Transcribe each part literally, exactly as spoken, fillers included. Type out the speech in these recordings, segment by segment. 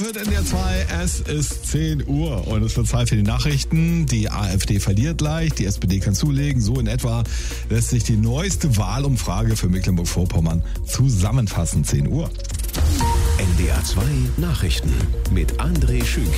hört N D R zwei, es ist zehn Uhr und es wird Zeit für die Nachrichten. Die AfD verliert leicht, die S P D kann zulegen. So in etwa lässt sich die neueste Wahlumfrage für Mecklenburg-Vorpommern zusammenfassen. zehn Uhr. N D R zwei Nachrichten mit André Schünke.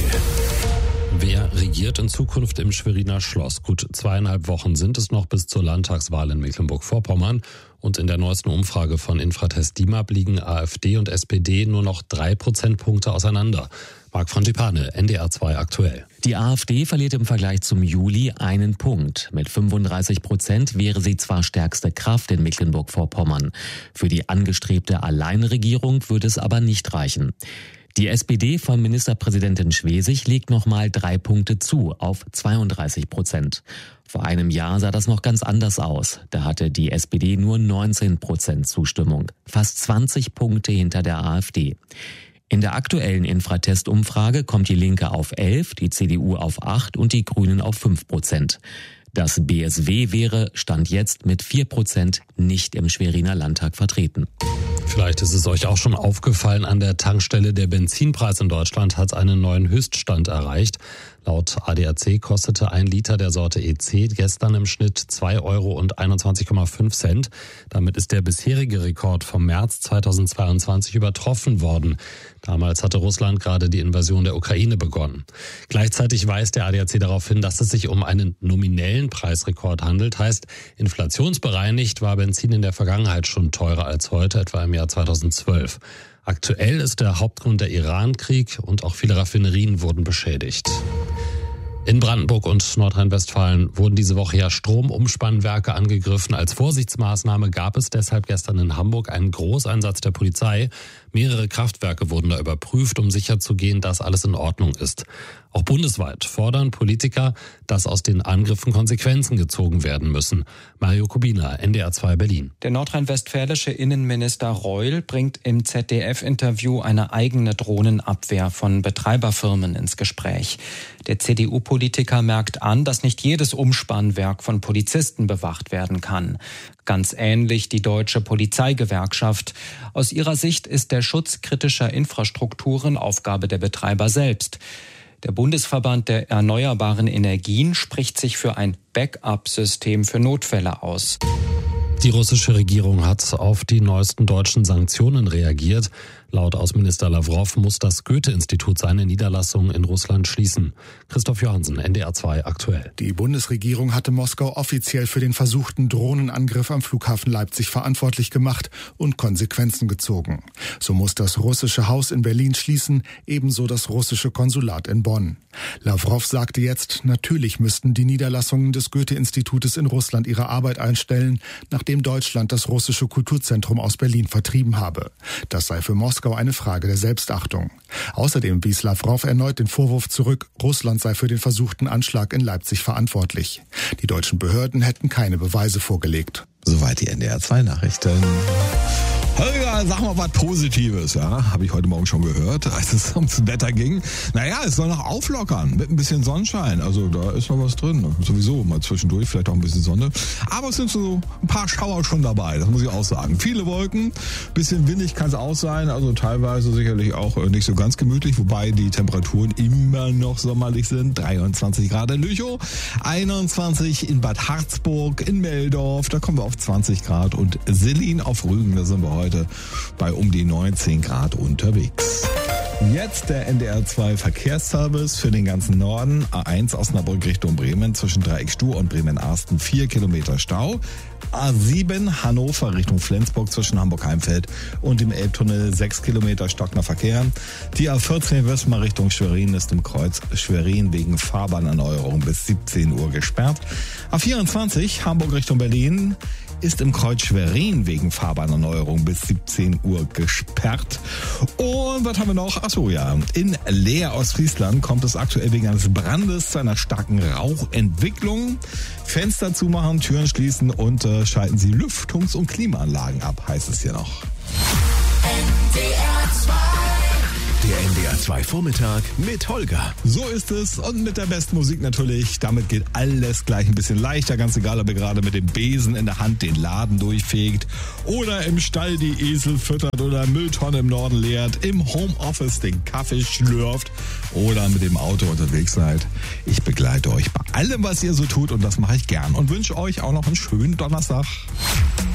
Wer regiert in Zukunft im Schweriner Schloss? Gut zweieinhalb Wochen sind es noch bis zur Landtagswahl in Mecklenburg-Vorpommern. Und in der neuesten Umfrage von Infratest DIMAP liegen AfD und S P D nur noch drei Prozentpunkte auseinander. Marc Frangipane, N D R zwei aktuell. Die AfD verliert im Vergleich zum Juli einen Punkt. Mit fünfunddreißig Prozent wäre sie zwar stärkste Kraft in Mecklenburg-Vorpommern. Für die angestrebte Alleinregierung würde es aber nicht reichen. Die S P D von Ministerpräsidentin Schwesig legt nochmal drei Punkte zu auf zweiunddreißig Prozent. Vor einem Jahr sah das noch ganz anders aus. Da hatte die S P D nur neunzehn Prozent Zustimmung, fast zwanzig Punkte hinter der AfD. In der aktuellen Infratest-Umfrage kommt die Linke auf elf, die C D U auf acht und die Grünen auf fünf Prozent. Das B S W wäre, Stand jetzt, mit vier Prozent nicht im Schweriner Landtag vertreten. Vielleicht ist es euch auch schon aufgefallen, an der Tankstelle der Benzinpreis in Deutschland hat einen neuen Höchststand erreicht. Laut A D A C kostete ein Liter der Sorte E C gestern im Schnitt zwei Euro und einundzwanzig Komma fünf Cent. Damit ist der bisherige Rekord vom März zweitausendzweiundzwanzig übertroffen worden. Damals hatte Russland gerade die Invasion der Ukraine begonnen. Gleichzeitig weist der A D A C darauf hin, dass es sich um einen nominellen Preisrekord handelt. Heißt, inflationsbereinigt war Benzin in der Vergangenheit schon teurer als heute, etwa im Jahr zweitausendzwölf. Aktuell ist der Hauptgrund der Iran-Krieg und auch viele Raffinerien wurden beschädigt. In Brandenburg und Nordrhein-Westfalen wurden diese Woche ja Stromumspannwerke angegriffen. Als Vorsichtsmaßnahme gab es deshalb gestern in Hamburg einen Großeinsatz der Polizei. Mehrere Kraftwerke wurden da überprüft, um sicherzugehen, dass alles in Ordnung ist. Auch bundesweit fordern Politiker, dass aus den Angriffen Konsequenzen gezogen werden müssen. Mario Kubina, N D R zwei Berlin. Der nordrhein-westfälische Innenminister Reul bringt im Z D F-Interview eine eigene Drohnenabwehr von Betreiberfirmen ins Gespräch. Der C D U-Politiker merkt an, dass nicht jedes Umspannwerk von Polizisten bewacht werden kann. Ganz ähnlich die Deutsche Polizeigewerkschaft. Aus ihrer Sicht ist der Schutz kritischer Infrastrukturen Aufgabe der Betreiber selbst. Der Bundesverband der erneuerbaren Energien spricht sich für ein Backup-System für Notfälle aus. Die russische Regierung hat auf die neuesten deutschen Sanktionen reagiert. Laut Außenminister Lavrov muss das Goethe-Institut seine Niederlassungen in Russland schließen. Christoph Johansen, N D R zwei aktuell. Die Bundesregierung hatte Moskau offiziell für den versuchten Drohnenangriff am Flughafen Leipzig verantwortlich gemacht und Konsequenzen gezogen. So muss das russische Haus in Berlin schließen, ebenso das russische Konsulat in Bonn. Lavrov sagte jetzt, natürlich müssten die Niederlassungen des Goethe-Institutes in Russland ihre Arbeit einstellen, nachdem Deutschland das russische Kulturzentrum aus Berlin vertrieben habe. Das sei für Moskau eine Frage der Selbstachtung. Außerdem wies Lavrov erneut den Vorwurf zurück, Russland sei für den versuchten Anschlag in Leipzig verantwortlich. Die deutschen Behörden hätten keine Beweise vorgelegt. Soweit die N D R zwei Nachrichten. Holger, sag mal was Positives, ja, habe ich heute Morgen schon gehört, als es ums Wetter ging. Naja, es soll noch auflockern mit ein bisschen Sonnenschein, also da ist noch was drin, sowieso mal zwischendurch, vielleicht auch ein bisschen Sonne. Aber es sind so ein paar Schauer schon dabei, das muss ich auch sagen. Viele Wolken, bisschen windig kann es auch sein, also teilweise sicherlich auch nicht so ganz gemütlich, wobei die Temperaturen immer noch sommerlich sind. dreiundzwanzig Grad in Lüchow, einundzwanzig in Bad Harzburg, in Meldorf, da kommen wir auf zwanzig Grad und Sellin auf Rügen, da sind wir heute bei um die neunzehn Grad unterwegs. Jetzt der N D R zwei Verkehrsservice für den ganzen Norden. A eins Osnabrück Richtung Bremen zwischen Dreieckstuhr und Bremen-Arsten vier Kilometer Stau. A sieben Hannover Richtung Flensburg zwischen Hamburg-Heimfeld und dem Elbtunnel sechs Kilometer stockender Verkehr. Die A vierzehn Wismar Richtung Schwerin ist im Kreuz Schwerin wegen Fahrbahnerneuerung bis siebzehn Uhr gesperrt. A vierundzwanzig Hamburg Richtung Berlin ist im Kreuz Schwerin wegen Fahrbahnerneuerung bis siebzehn Uhr gesperrt. Und was haben wir noch? Achso, ja. In Leer, Ostfriesland, kommt es aktuell wegen eines Brandes zu einer starken Rauchentwicklung. Fenster zumachen, Türen schließen und äh, schalten Sie Lüftungs- und Klimaanlagen ab, heißt es hier noch. Der N D R zwei Vormittag mit Holger. So ist es und mit der besten Musik natürlich. Damit geht alles gleich ein bisschen leichter. Ganz egal, ob ihr gerade mit dem Besen in der Hand den Laden durchfegt oder im Stall die Esel füttert oder Mülltonne im Norden leert, im Homeoffice den Kaffee schlürft oder mit dem Auto unterwegs seid. Ich begleite euch bei allem, was ihr so tut und das mache ich gern und wünsche euch auch noch einen schönen Donnerstag.